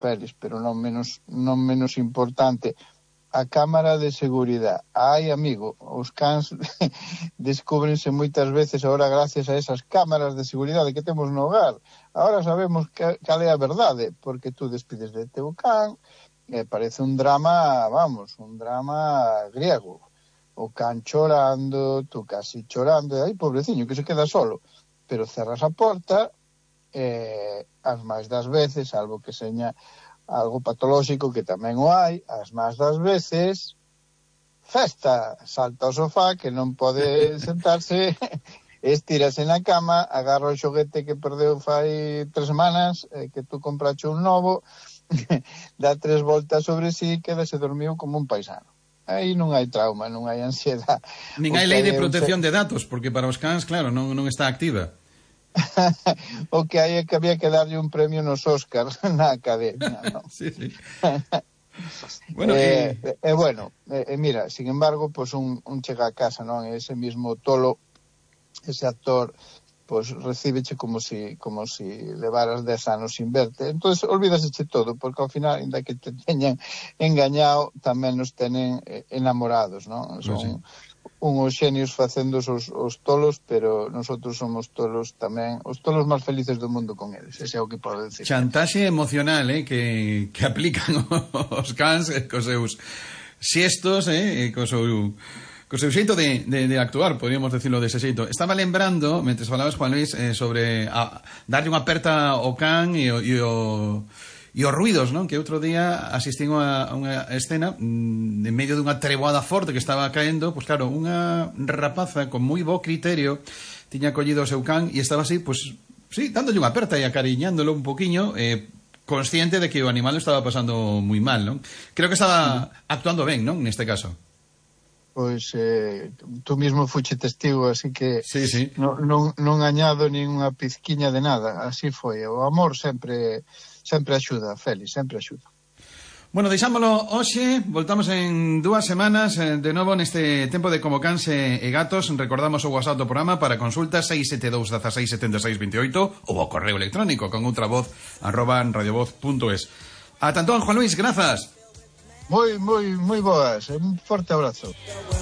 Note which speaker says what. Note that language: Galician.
Speaker 1: Félix, pero non menos importante, a cámara de seguridade. Ai, amigo, os cans descúbrense moitas veces agora gracias a esas cámaras de seguridade que temos no hogar. Agora sabemos cal é a verdade, porque tú despides de teu can e parece un drama, un drama griego. O can chorando, tú casi chorando, ai, pobreciño, que se queda solo. Pero cerras a porta e as máis das veces, salvo que seña algo patolóxico, que tamén o hai, as máis das veces festa, salta ao sofá que non pode sentarse, estírase na cama, agarra o xoguete que perdeu fai 3 semanas, que tú comprache un novo, dá 3 voltas sobre sí, quedase dormiu como un paisano. Aí non hai trauma, non hai ansiedade.
Speaker 2: Nin hai lei de protección de datos, porque para os cans, claro, non está activa.
Speaker 1: O que hai é que había que darlle un premio nos Óscars na academia, non?
Speaker 2: Sí.
Speaker 1: Bueno, mira, sin embargo, pues un chega a casa, non? Ese mismo tolo, ese actor, pues recíbeche como si levaras 10 anos sin verte. Entonces, olvídaseche todo, porque ao final, ainda que te teñan engañado, tamén nos tenen enamorados, non? Son unhos xenios facendo os tolos, pero nosotros somos tolos tamén, os tolos máis felices do mundo con eles, ese é o que podo decir.
Speaker 2: Chantaxe emocional, que aplican os cans cos seus xestos, co seu xeito de actuar, podríamos decirlo dese xeito. Estaba lembrando, mentre falabas, Juan Luis, sobre darlle unha aperta ao can e os ruidos, non? Que outro día asistín a unha escena en medio dunha treboada forte que estaba caendo, pois claro, unha rapaza con moi bo criterio tiña collido o seu can e estaba así, pois sí, dándolle unha aperta e acariñándolo un poquiño, consciente de que o animal estaba pasando moi mal, non? Creo que estaba actuando ben, non? Neste caso.
Speaker 1: Pois tú mismo fuche testigo, así que
Speaker 2: sí.
Speaker 1: Non añado nin unha pizquiña de nada, así foi. O amor sempre axuda, Félix, sempre axuda.
Speaker 2: Bueno, deixámolo hoxe, voltamos en 2 semanas de novo neste tempo de Como Cans e Gatos. Recordamos o WhatsApp do programa para consultas 672 16 76 28 ou o correo electrónico con outra voz @radiovoz.es. Ata entón, Juan Luis, grazas.
Speaker 1: Moi boas, un forte abrazo.